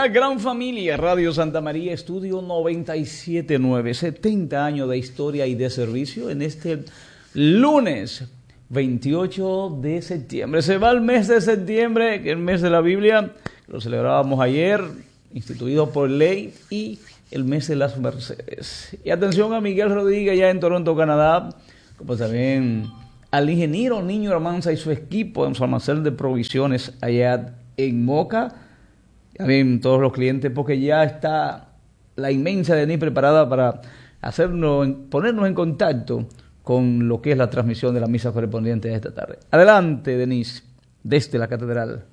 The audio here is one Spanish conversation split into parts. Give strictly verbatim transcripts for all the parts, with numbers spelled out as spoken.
La Gran Familia, Radio Santa María, Estudio noventa y siete punto nueve, setenta años de historia y de servicio en este lunes veintiocho de septiembre. Se va el mes de septiembre, que es el mes de la Biblia, lo celebrábamos ayer, instituido por ley, y el mes de las Mercedes. Y atención a Miguel Rodríguez allá en Toronto, Canadá, como también al ingeniero Niño Hermanza y su equipo en su almacén de provisiones allá en Moca. También todos los clientes, porque ya está la inmensa Denise preparada para hacernos, ponernos en contacto con lo que es la transmisión de la misa correspondiente de esta tarde. Adelante, Denise, desde la catedral.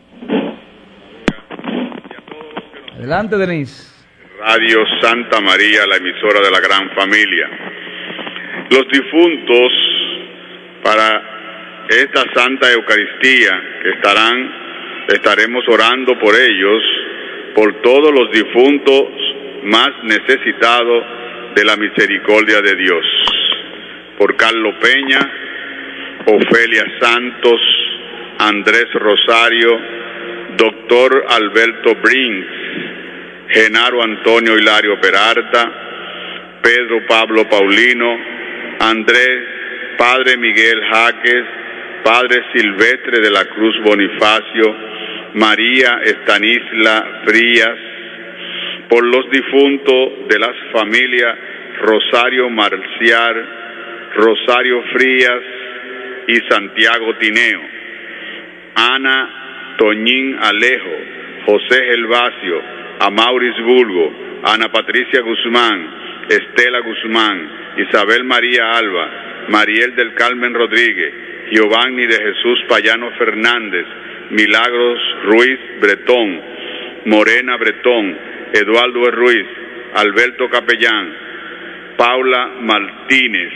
Adelante, Denise. Radio Santa María, la emisora de la Gran Familia. Los difuntos para esta Santa Eucaristía que estarán Estaremos orando por ellos, por todos los difuntos más necesitados de la misericordia de Dios. Por Carlos Peña, Ofelia Santos, Andrés Rosario, doctor Alberto Brinks, Genaro Antonio Hilario Peralta, Pedro Pablo Paulino, Andrés, Padre Miguel Jaques, Padre Silvestre de la Cruz Bonifacio, María Estanisla Frías, por los difuntos de las familias Rosario Marciar, Rosario Frías y Santiago Tineo, Ana Toñín Alejo, José Gervasio, Amauris Bulgo, Ana Patricia Guzmán, Estela Guzmán, Isabel María Alba, Mariel del Carmen Rodríguez, Giovanni de Jesús Payano Fernández, Milagros Ruiz Bretón, Morena Bretón, Eduardo Ruiz, Alberto Capellán, Paula Martínez,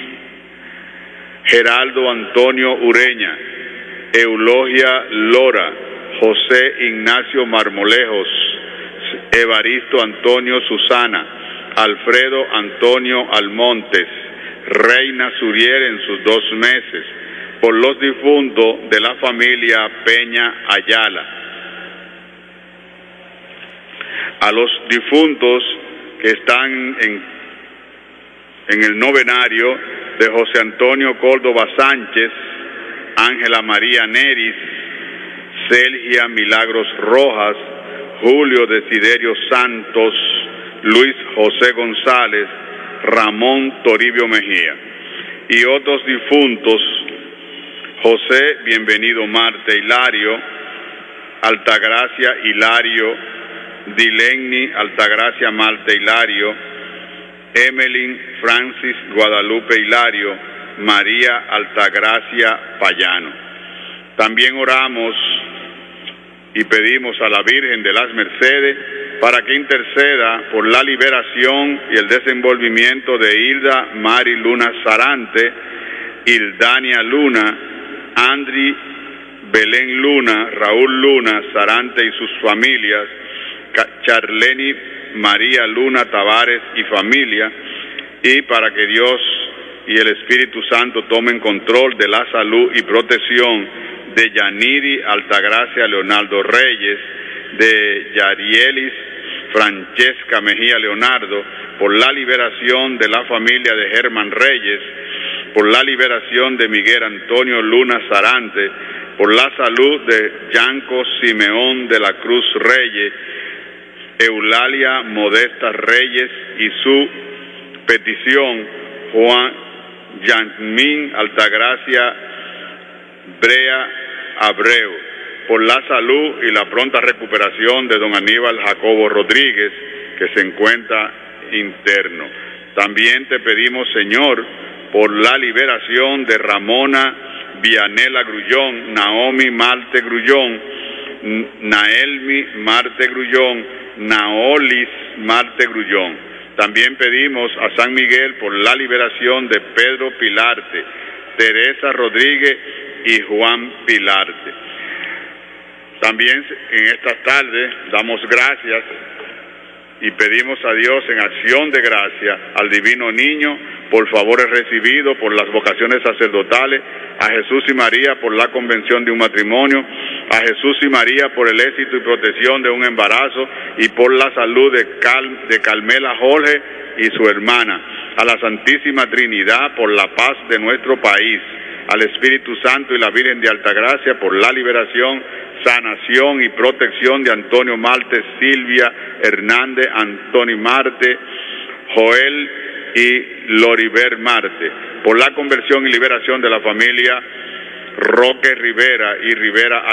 Geraldo Antonio Ureña, Eulogia Lora, José Ignacio Marmolejos, Evaristo Antonio Susana, Alfredo Antonio Almontes, Reina Suriel en sus dos meses, por los difuntos de la familia Peña Ayala, a los difuntos que están en, en el novenario de José Antonio Córdoba Sánchez, Ángela María Neris, Celgia Milagros Rojas, Julio Desiderio Santos, Luis José González, Ramón Toribio Mejía, y otros difuntos: José Bienvenido Marte Hilario, Altagracia Hilario, Dilegni Altagracia Marte Hilario, Emelyn Francis Guadalupe Hilario, María Altagracia Payano. También oramos y pedimos a la Virgen de las Mercedes para que interceda por la liberación y el desenvolvimiento de Hilda Mari Luna Sarante, Hildania Luna, Andri Belén Luna, Raúl Luna Sarante y sus familias, Charleni María Luna Tavares y familia, y para que Dios y el Espíritu Santo tomen control de la salud y protección de Yaniri Altagracia Leonardo Reyes, de Yarielis Francesca Mejía Leonardo, por la liberación de la familia de Germán Reyes, por la liberación de Miguel Antonio Luna Sarante, por la salud de Yanco Simeón de la Cruz Reyes, Eulalia Modesta Reyes y su petición, Juan Yasmín Altagracia Brea Abreu, por la salud y la pronta recuperación de don Aníbal Jacobo Rodríguez, que se encuentra interno. También te pedimos, Señor, por la liberación de Ramona Vianela Grullón, Naomi Marte Grullón, Naelmi Marte Grullón, Naolis Marte Grullón. También pedimos a San Miguel por la liberación de Pedro Pilarte, Teresa Rodríguez y Juan Pilarte. También en esta tarde damos gracias y pedimos a Dios en acción de gracia al divino niño por favores recibidos, por las vocaciones sacerdotales, a Jesús y María por la convención de un matrimonio, a Jesús y María por el éxito y protección de un embarazo y por la salud de, Cal, de Carmela Jorge y su hermana, a la Santísima Trinidad por la paz de nuestro país, al Espíritu Santo y la Virgen de Altagracia por la liberación, sanación y protección de Antonio Marte, Silvia Hernández, Antoni Marte, Joel y Loriber Marte, por la conversión y liberación de la familia Roque Rivera y Rivera